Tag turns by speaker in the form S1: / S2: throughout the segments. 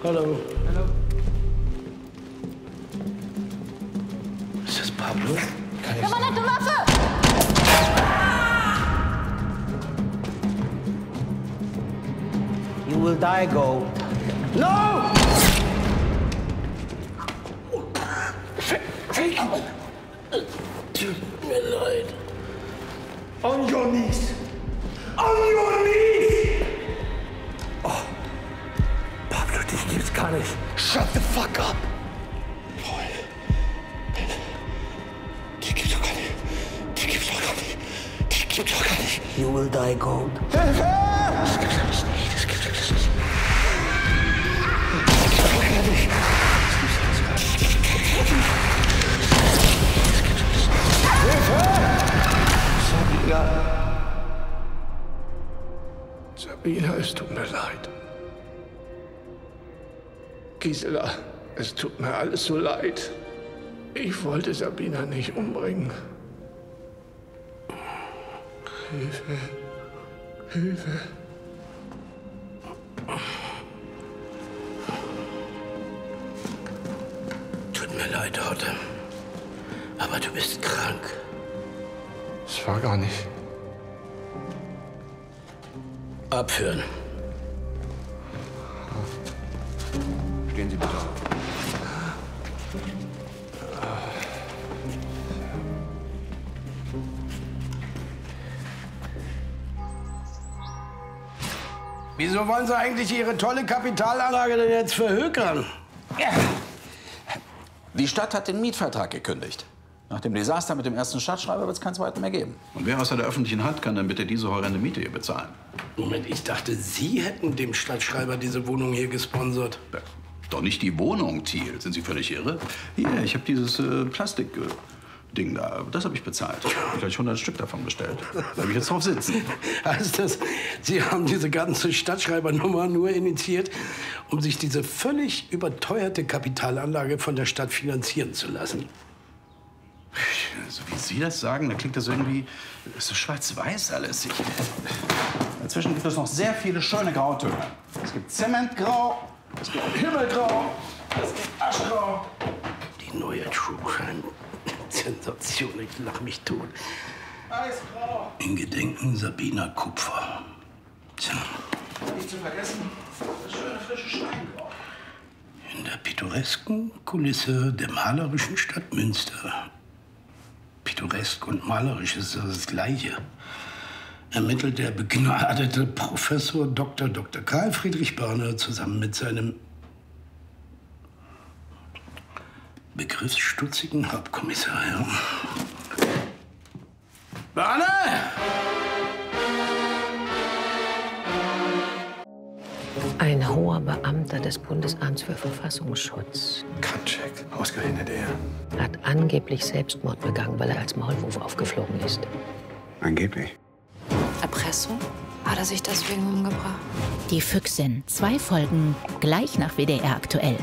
S1: Hallo.
S2: Hallo.
S1: Ist das Pablo?
S3: Verwandte Waffe!
S1: You will die, Gold. No! Tut mir leid. On your knees. On your knees! Oh. Pablo, dich gibt's gar nicht. Shut the fuck up! Paul. Die gibt's doch gar nicht. Die gibt's doch gar nicht. Die gibt's doch gar nicht. You will die, Gold. Hilfe! Das gibt's doch nicht. Das gibt's doch nicht. Das gibt's doch gar nicht. Sabina, es tut mir leid. Gisela, es tut mir alles so leid. Ich wollte Sabina nicht umbringen. Hilfe. Hilfe. Tut mir leid, Otto. Aber du bist krank. Es war gar nicht. Abführen.
S2: Stehen Sie bitte auf.
S1: Wieso wollen Sie eigentlich Ihre tolle Kapitalanlage denn jetzt verhökern? Ja.
S4: Die Stadt hat den Mietvertrag gekündigt. Nach dem Desaster mit dem ersten Stadtschreiber wird es keinen zweiten mehr geben.
S5: Und wer außer der öffentlichen Hand kann dann bitte diese horrende Miete hier bezahlen?
S1: Moment, ich dachte, Sie hätten dem Stadtschreiber diese Wohnung hier gesponsert.
S5: Ja, doch nicht die Wohnung, Thiel. Sind Sie völlig irre? Hier, ich habe dieses Plastik-Ding da. Das habe ich bezahlt. Ich habe gleich 100 Stück davon bestellt. Da habe ich jetzt drauf sitzen.
S1: Heißt das, Sie haben diese ganze Stadtschreibernummer nur initiiert, um sich diese völlig überteuerte Kapitalanlage von der Stadt finanzieren zu lassen?
S5: So wie Sie das sagen, da klingt das irgendwie so schwarz-weiß alles.
S4: Dazwischen gibt es noch sehr viele schöne Grautöne. Es gibt Zementgrau, es gibt Himmelgrau, es gibt Aschgrau.
S1: Die neue True Crime-Sensation, ich lach mich tot.
S4: Eisgrau.
S1: In Gedenken Sabina Kupfer. Tja.
S4: Nicht zu vergessen, das schöne frische Steingrau.
S1: In der pittoresken Kulisse der malerischen Stadt Münster. Pittoresk und malerisch ist das Gleiche. Ermittelt der begnadete Professor Dr. Karl Friedrich Börner zusammen mit seinem begriffsstutzigen Hauptkommissar. Ja. Börner!
S6: Ein hoher Beamter des Bundesamts für Verfassungsschutz
S2: Katschek, ausgerechnet er.
S6: hat angeblich Selbstmord begangen, weil er als Maulwurf aufgeflogen ist.
S2: Angeblich.
S3: Erpressung? Hat er sich deswegen umgebracht?
S7: Die Füchsin. 2 Folgen, gleich nach WDR aktuell.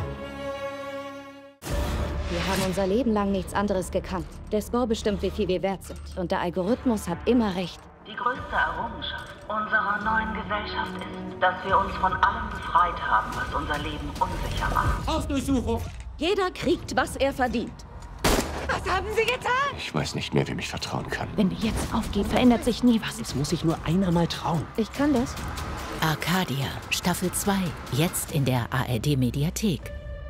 S8: Wir haben unser Leben lang nichts anderes gekannt. Der Score bestimmt, wie viel wir wert sind. Und der Algorithmus hat immer recht.
S9: Die größte Errungenschaft unserer neuen Gesellschaft ist, dass wir uns von allem befreit haben, was unser Leben unsicher macht.
S8: Auf Durchsuchung! Jeder kriegt, was er verdient.
S3: Was haben Sie getan?
S2: Ich weiß nicht mehr, wem ich vertrauen kann.
S8: Wenn der jetzt aufgeht, verändert sich nie was.
S2: Es muss sich nur einer mal trauen.
S8: Ich kann das.
S7: Arcadia, Staffel 2, jetzt in der ARD-Mediathek.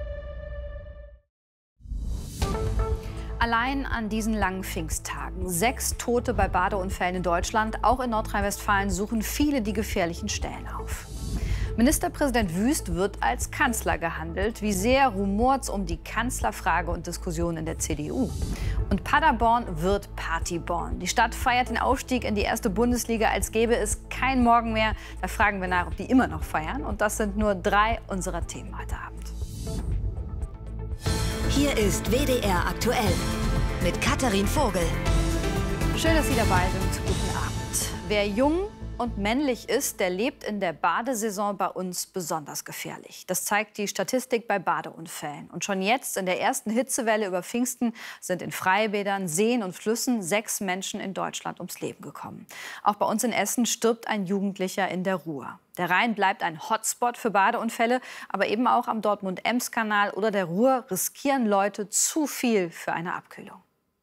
S10: Allein an diesen langen Pfingsttagen. 6 Tote bei Badeunfällen in Deutschland. Auch in Nordrhein-Westfalen suchen viele die gefährlichen Stellen auf. Ministerpräsident Wüst wird als Kanzler gehandelt. Wie sehr rumort's um die Kanzlerfrage und Diskussion in der CDU. Und Paderborn wird Partyborn. Die Stadt feiert den Aufstieg in die erste Bundesliga, als gäbe es kein Morgen mehr. Da fragen wir nach, ob die immer noch feiern. Und das sind nur 3 unserer Themen heute Abend.
S11: Hier ist WDR aktuell mit Katharin Vogel.
S10: Schön, dass Sie dabei sind. Guten Abend. Wer jung und männlich ist, der lebt in der Badesaison bei uns besonders gefährlich. Das zeigt die Statistik bei Badeunfällen. Und schon jetzt, in der ersten Hitzewelle über Pfingsten, sind in Freibädern, Seen und Flüssen 6 Menschen in Deutschland ums Leben gekommen. Auch bei uns in Essen stirbt ein Jugendlicher in der Ruhr. Der Rhein bleibt ein Hotspot für Badeunfälle, aber eben auch am Dortmund-Ems-Kanal oder der Ruhr riskieren Leute zu viel für eine Abkühlung.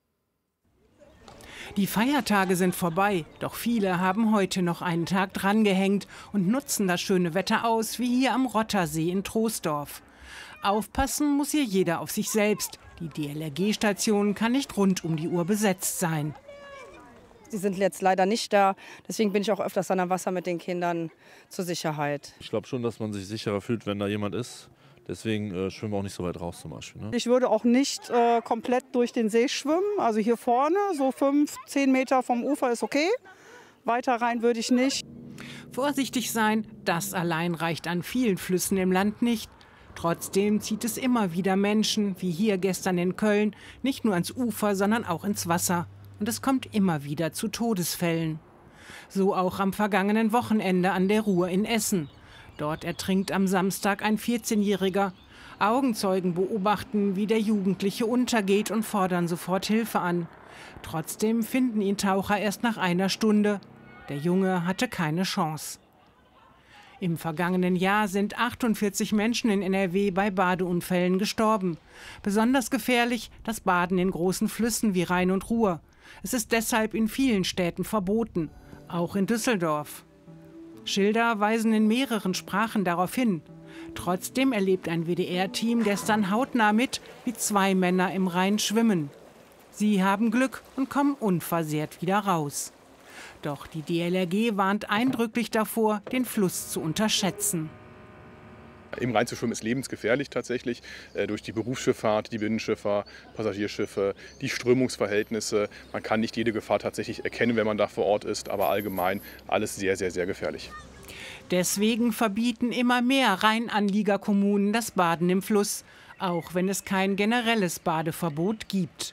S12: Die Feiertage sind vorbei, doch viele haben heute noch einen Tag drangehängt und nutzen das schöne Wetter aus, wie hier am Rottersee in Troisdorf. Aufpassen muss hier jeder auf sich selbst. Die DLRG-Station kann nicht rund um die Uhr besetzt sein.
S13: Sie sind jetzt leider nicht da, deswegen bin ich auch öfters an der Wasser mit den Kindern zur Sicherheit.
S14: Ich glaube schon, dass man sich sicherer fühlt, wenn da jemand ist. Deswegen schwimmen wir auch nicht so weit raus zum Beispiel. Ne?
S13: Ich würde auch nicht komplett durch den See schwimmen. Also hier vorne, so 5-10 Meter vom Ufer ist okay. Weiter rein würde ich nicht.
S12: Vorsichtig sein, das allein reicht an vielen Flüssen im Land nicht. Trotzdem zieht es immer wieder Menschen, wie hier gestern in Köln, nicht nur ans Ufer, sondern auch ins Wasser. Und es kommt immer wieder zu Todesfällen. So auch am vergangenen Wochenende an der Ruhr in Essen. Dort ertrinkt am Samstag ein 14-Jähriger. Augenzeugen beobachten, wie der Jugendliche untergeht und fordern sofort Hilfe an. Trotzdem finden ihn Taucher erst nach einer Stunde. Der Junge hatte keine Chance. Im vergangenen Jahr sind 48 Menschen in NRW bei Badeunfällen gestorben. Besonders gefährlich das Baden in großen Flüssen wie Rhein und Ruhr. Es ist deshalb in vielen Städten verboten, auch in Düsseldorf. Schilder weisen in mehreren Sprachen darauf hin. Trotzdem erlebt ein WDR-Team gestern hautnah mit, wie 2 Männer im Rhein schwimmen. Sie haben Glück und kommen unversehrt wieder raus. Doch die DLRG warnt eindrücklich davor, den Fluss zu unterschätzen.
S15: Im Rhein zu schwimmen ist lebensgefährlich tatsächlich, durch die Berufsschifffahrt, die Binnenschiffer, Passagierschiffe, die Strömungsverhältnisse. Man kann nicht jede Gefahr tatsächlich erkennen, wenn man da vor Ort ist, aber allgemein alles sehr, sehr, sehr gefährlich.
S12: Deswegen verbieten immer mehr Rheinanliegerkommunen das Baden im Fluss, auch wenn es kein generelles Badeverbot gibt.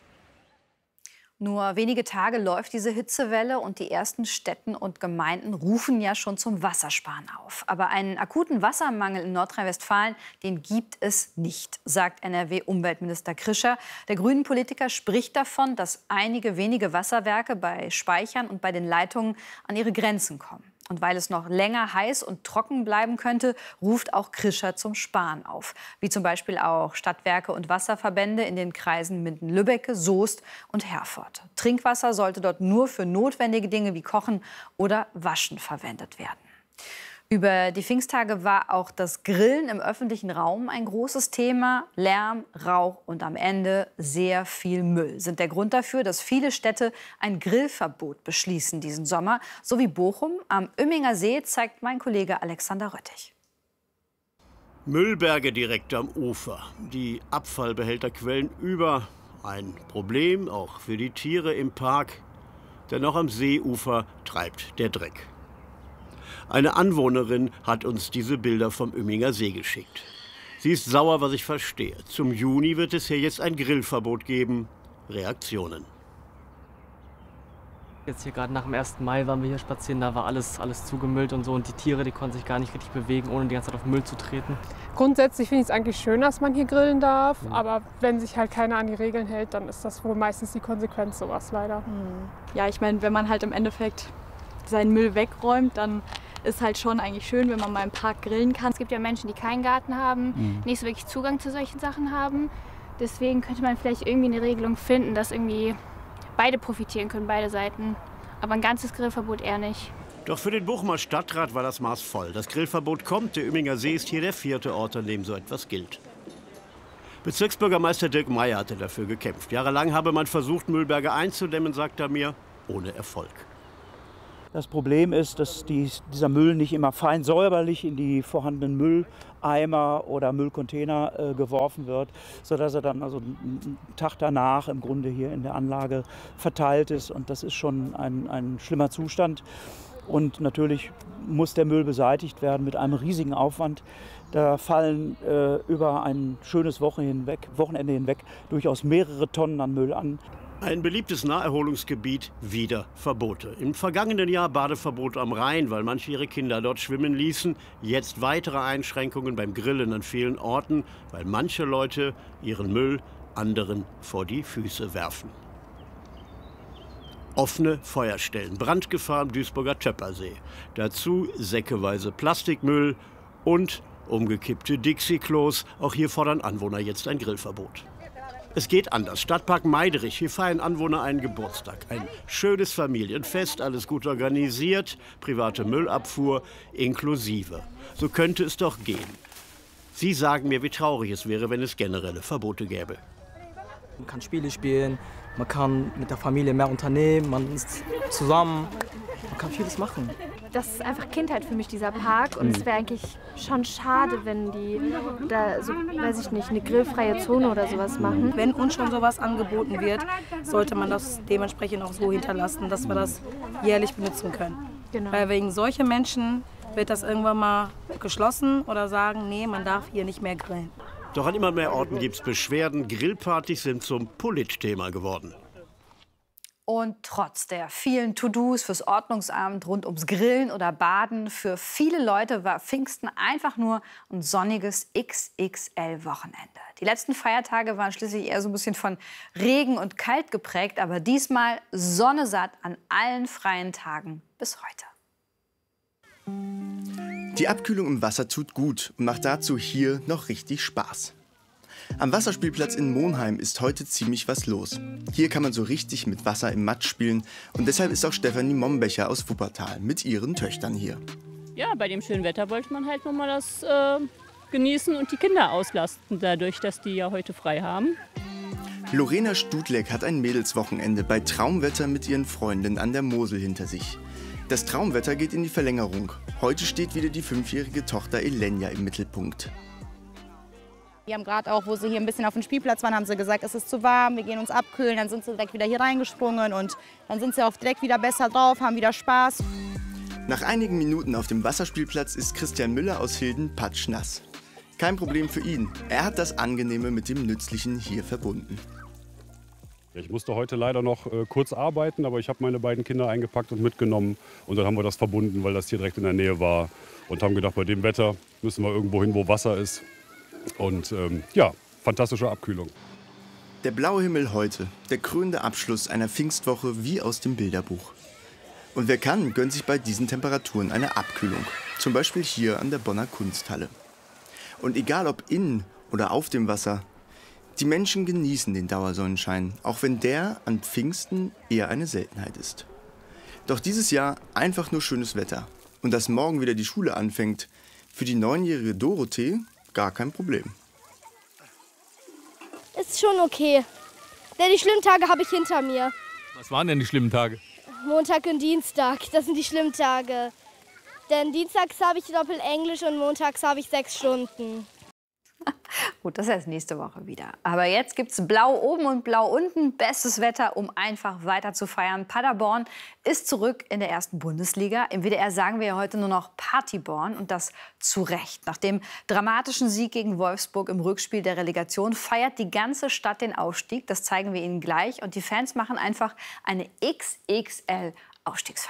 S10: Nur wenige Tage läuft diese Hitzewelle und die ersten Städten und Gemeinden rufen ja schon zum Wassersparen auf. Aber einen akuten Wassermangel in Nordrhein-Westfalen, den gibt es nicht, sagt NRW-Umweltminister Krischer. Der Grünen-Politiker spricht davon, dass einige wenige Wasserwerke bei Speichern und bei den Leitungen an ihre Grenzen kommen. Und weil es noch länger heiß und trocken bleiben könnte, ruft auch Krischer zum Sparen auf. Wie zum Beispiel auch Stadtwerke und Wasserverbände in den Kreisen Minden-Lübbecke, Soest und Herford. Trinkwasser sollte dort nur für notwendige Dinge wie Kochen oder Waschen verwendet werden. Über die Pfingsttage war auch das Grillen im öffentlichen Raum ein großes Thema. Lärm, Rauch und am Ende sehr viel Müll sind der Grund dafür, dass viele Städte ein Grillverbot beschließen diesen Sommer. So wie Bochum am Oemminger See, zeigt mein Kollege Alexander Röttich.
S16: Müllberge direkt am Ufer. Die Abfallbehälter quellen über. Ein Problem auch für die Tiere im Park. Denn auch am Seeufer treibt der Dreck. Eine Anwohnerin hat uns diese Bilder vom Oemminger See geschickt. Sie ist sauer, was ich verstehe. Zum Juni wird es hier jetzt ein Grillverbot geben. Reaktionen.
S17: Jetzt hier gerade nach dem 1. Mai waren wir hier spazieren, da war alles zugemüllt und so. Und die Tiere, die konnten sich gar nicht richtig bewegen, ohne die ganze Zeit auf Müll zu treten.
S18: Grundsätzlich finde ich es eigentlich schön, dass man hier grillen darf. Aber wenn sich halt keiner an die Regeln hält, dann ist das wohl meistens die Konsequenz sowas leider.
S19: Ja, ich meine, wenn man halt im Endeffekt seinen Müll wegräumt, dann ist halt schon eigentlich schön, wenn man mal im Park grillen kann.
S20: Es gibt ja Menschen, die keinen Garten haben, nicht so wirklich Zugang zu solchen Sachen haben. Deswegen könnte man vielleicht irgendwie eine Regelung finden, dass irgendwie beide profitieren können, beide Seiten. Aber ein ganzes Grillverbot eher nicht.
S16: Doch für den Bochumer Stadtrat war das Maß voll. Das Grillverbot kommt. Der Oemminger See ist hier der 4. Ort, an dem so etwas gilt. Bezirksbürgermeister Dirk Meyer hatte dafür gekämpft. Jahrelang habe man versucht, Müllberge einzudämmen, sagt er mir, ohne Erfolg.
S21: Das Problem ist, dass dieser Müll nicht immer fein säuberlich in die vorhandenen Mülleimer oder Müllcontainer geworfen wird, sodass er dann also einen Tag danach im Grunde hier in der Anlage verteilt ist. Und das ist schon ein schlimmer Zustand. Und natürlich muss der Müll beseitigt werden mit einem riesigen Aufwand. Da fallen über ein schönes Wochenende hinweg durchaus mehrere Tonnen an Müll an.
S16: Ein beliebtes Naherholungsgebiet, wieder Verbote. Im vergangenen Jahr Badeverbot am Rhein, weil manche ihre Kinder dort schwimmen ließen. Jetzt weitere Einschränkungen beim Grillen an vielen Orten, weil manche Leute ihren Müll anderen vor die Füße werfen. Offene Feuerstellen, Brandgefahr am Duisburger Töppersee. Dazu säckeweise Plastikmüll und umgekippte Dixie-Klos. Auch hier fordern Anwohner jetzt ein Grillverbot. Es geht anders. Stadtpark Meiderich. Hier feiern Anwohner einen Geburtstag. Ein schönes Familienfest, alles gut organisiert, private Müllabfuhr inklusive. So könnte es doch gehen. Sie sagen mir, wie traurig es wäre, wenn es generelle Verbote gäbe.
S17: Man kann Spiele spielen, man kann mit der Familie mehr unternehmen, man ist zusammen, man kann vieles machen.
S5: Das ist einfach Kindheit für mich, dieser Park. Und es wäre eigentlich schon schade, wenn die da so, weiß ich nicht, eine grillfreie Zone oder sowas machen.
S22: Wenn uns schon sowas angeboten wird, sollte man das dementsprechend auch so hinterlassen, dass wir das jährlich benutzen können.
S5: Genau.
S22: Weil wegen solcher Menschen wird das irgendwann mal geschlossen oder sagen, nee, man darf hier nicht mehr grillen.
S16: Doch an immer mehr Orten gibt es Beschwerden. Grillpartys sind zum Politthema geworden.
S10: Und trotz der vielen To-Dos fürs Ordnungsamt rund ums Grillen oder Baden, für viele Leute war Pfingsten einfach nur ein sonniges XXL-Wochenende. Die letzten Feiertage waren schließlich eher so ein bisschen von Regen und Kalt geprägt, aber diesmal sonnesatt an allen freien Tagen bis heute.
S23: Die Abkühlung im Wasser tut gut und macht dazu hier noch richtig Spaß. Am Wasserspielplatz in Monheim ist heute ziemlich was los. Hier kann man so richtig mit Wasser im Matsch spielen und deshalb ist auch Stefanie Mombecher aus Wuppertal mit ihren Töchtern hier.
S24: Ja, bei dem schönen Wetter wollte man halt nochmal das genießen und die Kinder auslasten, dadurch, dass die ja heute frei haben.
S23: Lorena Studleck hat ein Mädelswochenende bei Traumwetter mit ihren Freundinnen an der Mosel hinter sich. Das Traumwetter geht in die Verlängerung. Heute steht wieder die 5-jährige Tochter Elenja im Mittelpunkt.
S25: Die haben gerade auch, wo sie hier ein bisschen auf dem Spielplatz waren, haben sie gesagt, es ist zu warm, wir gehen uns abkühlen. Dann sind sie direkt wieder hier reingesprungen und dann sind sie auch direkt wieder besser drauf, haben wieder Spaß.
S23: Nach einigen Minuten auf dem Wasserspielplatz ist Christian Müller aus Hilden patschnass. Kein Problem für ihn. Er hat das Angenehme mit dem Nützlichen hier verbunden.
S26: Ich musste heute leider noch kurz arbeiten, aber ich habe meine beiden Kinder eingepackt und mitgenommen. Und dann haben wir das verbunden, weil das hier direkt in der Nähe war. Und haben gedacht, bei dem Wetter müssen wir irgendwo hin, wo Wasser ist. Und ja, fantastische Abkühlung.
S23: Der blaue Himmel heute, der krönende Abschluss einer Pfingstwoche wie aus dem Bilderbuch. Und wer kann, gönnt sich bei diesen Temperaturen eine Abkühlung. Zum Beispiel hier an der Bonner Kunsthalle. Und egal ob in oder auf dem Wasser, die Menschen genießen den Dauersonnenschein, auch wenn der an Pfingsten eher eine Seltenheit ist. Doch dieses Jahr einfach nur schönes Wetter. Und dass morgen wieder die Schule anfängt, für die 9-jährige Dorothee gar kein Problem.
S27: Ist schon okay. Denn die schlimmen Tage habe ich hinter mir.
S28: Was waren denn die schlimmen Tage?
S27: Montag und Dienstag, das sind die schlimmen Tage. Denn dienstags habe ich Doppel-Englisch und montags habe ich 6 Stunden.
S10: Gut, das ist erst nächste Woche wieder. Aber jetzt gibt es Blau oben und Blau unten. Bestes Wetter, um einfach weiter zu feiern. Paderborn ist zurück in der 1. Bundesliga. Im WDR sagen wir ja heute nur noch Partyborn und das zu Recht. Nach dem dramatischen Sieg gegen Wolfsburg im Rückspiel der Relegation feiert die ganze Stadt den Aufstieg. Das zeigen wir Ihnen gleich. Und die Fans machen einfach eine XXL-Aufstiegsfeier.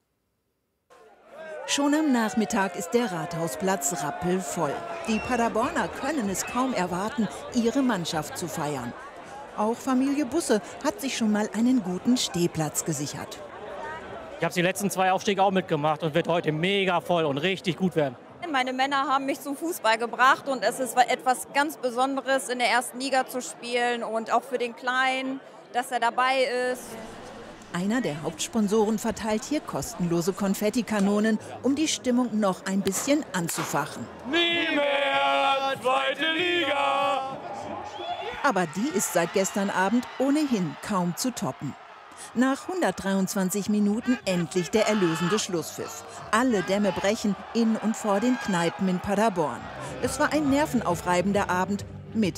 S29: Schon am Nachmittag ist der Rathausplatz rappelvoll. Die Paderborner können es kaum erwarten, ihre Mannschaft zu feiern. Auch Familie Busse hat sich schon mal einen guten Stehplatz gesichert.
S30: Ich habe die letzten 2 Aufstiege auch mitgemacht und wird heute mega voll und richtig gut werden.
S31: Meine Männer haben mich zum Fußball gebracht und es ist etwas ganz Besonderes, in der 1. Liga zu spielen und auch für den Kleinen, dass er dabei ist.
S29: Einer der Hauptsponsoren verteilt hier kostenlose Konfettikanonen, um die Stimmung noch ein bisschen anzufachen.
S28: Nie mehr 2. Liga!
S29: Aber die ist seit gestern Abend ohnehin kaum zu toppen. Nach 123 Minuten endlich der erlösende Schlusspfiff. Alle Dämme brechen in und vor den Kneipen in Paderborn. Es war ein nervenaufreibender Abend mit